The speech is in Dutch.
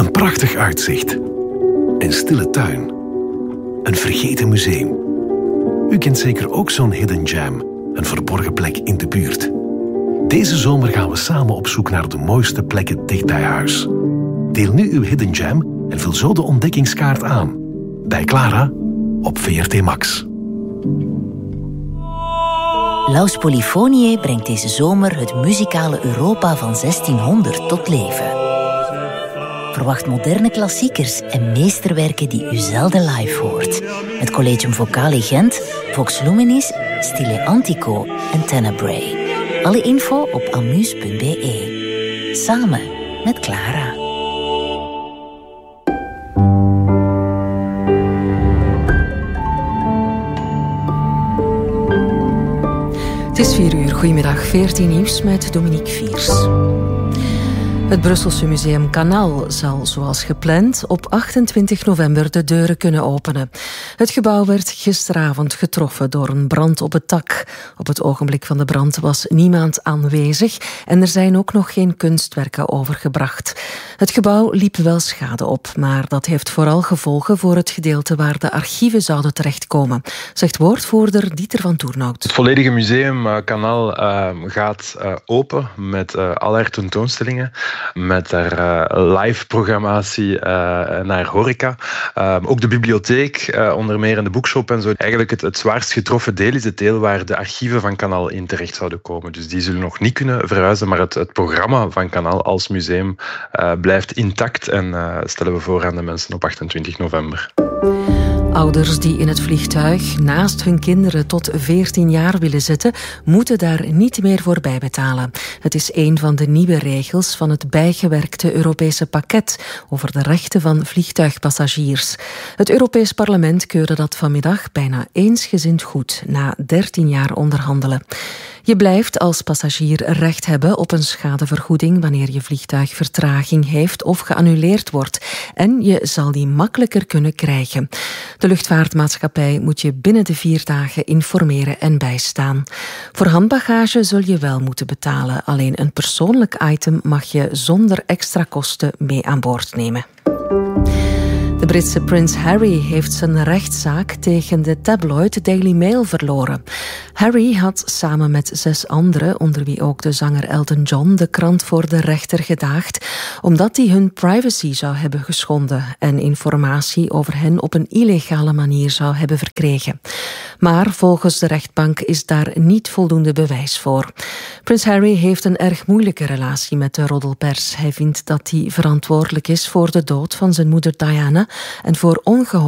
Een prachtig uitzicht. Een stille tuin. Een vergeten museum. U kent zeker ook zo'n hidden gem, een verborgen plek in de buurt. Deze zomer gaan we samen op zoek naar de mooiste plekken dicht bij huis. Deel nu uw hidden gem en vul zo de ontdekkingskaart aan. Bij Clara op VRT Max. Laus Polyphoniae brengt deze zomer het muzikale Europa van 1600 tot leven. Verwacht moderne klassiekers en meesterwerken die u zelden live hoort. Het Collegium Vocale Gent, Vox Luminis, Stile Antico en Tenebrae. Alle info op amuse.be. Samen met Clara. Het is 4 uur. Goedemiddag, 14 nieuws met Dominique Viers. Het Brusselse museum Kanaal zal, zoals gepland, op 28 november de deuren kunnen openen. Het gebouw werd gisteravond getroffen door een brand op het dak. Op het ogenblik van de brand was niemand aanwezig en er zijn ook nog geen kunstwerken overgebracht. Het gebouw liep wel schade op, maar dat heeft vooral gevolgen voor het gedeelte waar de archieven zouden terechtkomen, zegt woordvoerder Dieter van Toernout. Het volledige museum Kanaal gaat open met allerlei tentoonstellingen. Met haar live programmatie naar horeca. Ook de bibliotheek, onder meer in de boekshop en zo. Eigenlijk het zwaarst getroffen deel is het deel waar de archieven van Kanaal in terecht zouden komen. Dus die zullen nog niet kunnen verhuizen, maar het programma van Kanaal als museum blijft intact en stellen we voor aan de mensen op 28 november. Ouders die in het vliegtuig naast hun kinderen tot 14 jaar willen zitten, moeten daar niet meer voor bijbetalen. Het is een van de nieuwe regels van het bijgewerkte Europese pakket over de rechten van vliegtuigpassagiers. Het Europees Parlement keurde dat vanmiddag bijna eensgezind goed, na 13 jaar onderhandelen. Je blijft als passagier recht hebben op een schadevergoeding wanneer je vliegtuig vertraging heeft of geannuleerd wordt. En je zal die makkelijker kunnen krijgen. De luchtvaartmaatschappij moet je binnen de 4 dagen informeren en bijstaan. Voor handbagage zul je wel moeten betalen. Alleen een persoonlijk item mag je zonder extra kosten mee aan boord nemen. De Britse prins Harry heeft zijn rechtszaak tegen de tabloid Daily Mail verloren. Harry had samen met 6 anderen, onder wie ook de zanger Elton John, de krant voor de rechter gedaagd, omdat hij hun privacy zou hebben geschonden en informatie over hen op een illegale manier zou hebben verkregen. Maar volgens de rechtbank is daar niet voldoende bewijs voor. Prins Harry heeft een erg moeilijke relatie met de roddelpers. Hij vindt dat hij verantwoordelijk is voor de dood van zijn moeder Diana en voor ongehoorde